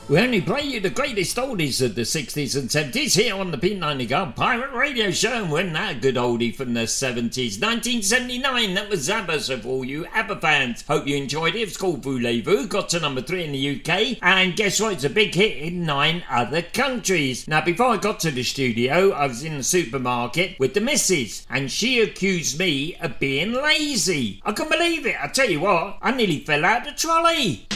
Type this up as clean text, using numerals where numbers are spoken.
We only play you the greatest oldies of the 60s and 70s here on the P90 Guard Pirate Radio Show, and we're that good oldie from the 70s. 1979, that was ABBA, so for all you ABBA fans, hope you enjoyed it. It's called Voulez-Vous, got to number 3 in the UK, and guess what, it's a big hit in 9 other countries. Now, before I got to the studio, I was in the supermarket with the missus, and she accused me of being lazy. I couldn't believe it. I tell you what, I nearly fell out the trolley.